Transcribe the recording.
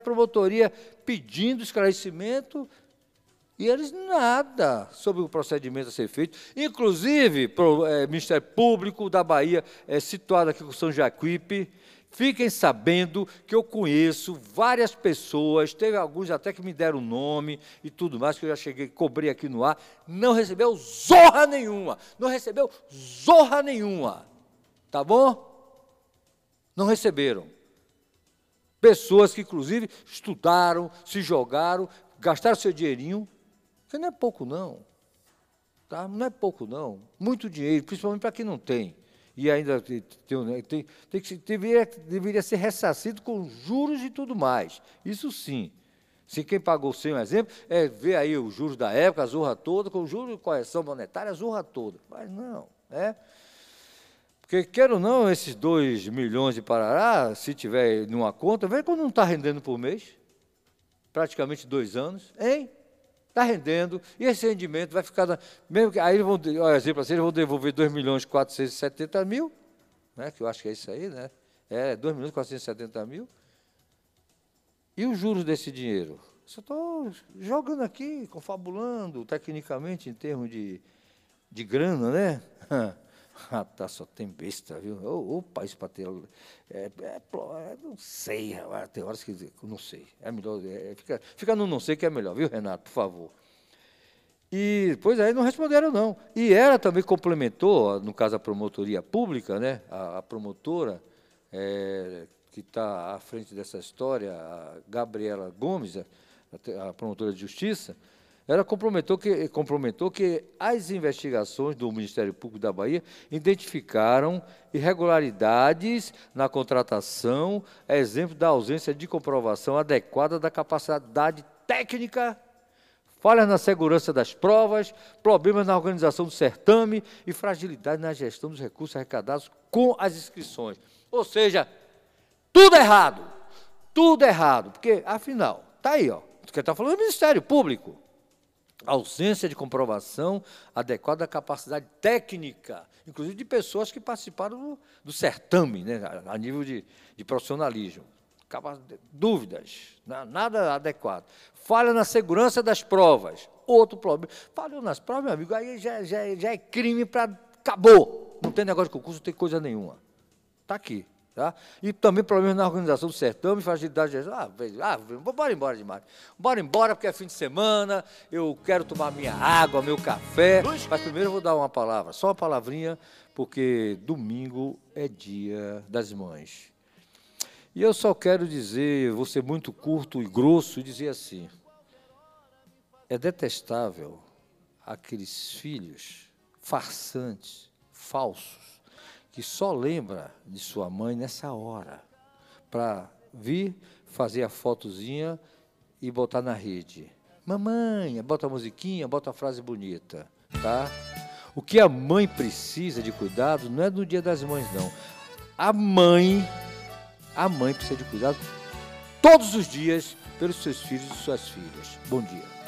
promotoria pedindo esclarecimento e eles nada sobre o procedimento a ser feito. Inclusive, o Ministério Público da Bahia, situado aqui com São Jacuípe, fiquem sabendo que eu conheço várias pessoas, teve alguns até que me deram nome e tudo mais, que eu já cheguei, cobrei aqui no ar, não recebeu zorra nenhuma, tá bom? Não receberam. Pessoas que, inclusive, estudaram, se jogaram, gastaram seu dinheirinho, que não é pouco, não. Tá? Não é pouco, não. Muito dinheiro, principalmente para quem não tem. E ainda deveria ser ressarcido com juros e tudo mais. Isso sim. Se quem pagou sem, um exemplo, ver aí os juros da época, a zorra toda, com juros de correção monetária, a zorra toda. Mas não, né? Porque, quer ou não, esses 2 milhões de Parará, se tiver numa conta, vê quando não está rendendo por mês, praticamente 2 anos, hein? Está rendendo, e esse rendimento vai ficar... mesmo que, aí, exemplo assim, eles vão devolver 2.470.000, né, que eu acho que é isso aí, né? 2.470.000. E os juros desse dinheiro? Só estou jogando aqui, confabulando, tecnicamente, em termos de grana, né? Tá, só tem besta, viu? O país para ter... não sei, tem horas que não sei. É melhor... fica no não sei que é melhor, viu, Renato? Por favor. E, pois aí, não responderam, não. E ela também complementou, no caso da promotoria pública, né? A promotora, que está à frente dessa história, a Gabriela Gomes, a promotora de Justiça, ela complementou que as investigações do Ministério Público da Bahia identificaram irregularidades na contratação, exemplo da ausência de comprovação adequada da capacidade técnica, falhas na segurança das provas, problemas na organização do certame e fragilidade na gestão dos recursos arrecadados com as inscrições. Ou seja, tudo errado, porque, afinal, está aí, ó, o que está falando do Ministério Público. Ausência de comprovação adequada da capacidade técnica, inclusive de pessoas que participaram do certame, né, a nível de profissionalismo. Dúvidas, nada adequado. Falha na segurança das provas, outro problema. Falhou nas provas, meu amigo, aí já é crime para... acabou. Não tem negócio de concurso, não tem coisa nenhuma. Está aqui. Tá? E também problemas na organização do certame, fragilidade. Bora embora demais. Bora embora, porque é fim de semana, eu quero tomar minha água, meu café. Mas primeiro eu vou dar uma palavra, só uma palavrinha, porque domingo é dia das mães. E eu só quero dizer, vou ser muito curto e grosso, e dizer assim: é detestável aqueles filhos farsantes, falsos, que só lembra de sua mãe nessa hora, para vir fazer a fotozinha e botar na rede. Mamãe, bota a musiquinha, bota a frase bonita, tá? O que a mãe precisa de cuidado não é no Dia das Mães, não. A mãe precisa de cuidado todos os dias pelos seus filhos e suas filhas. Bom dia.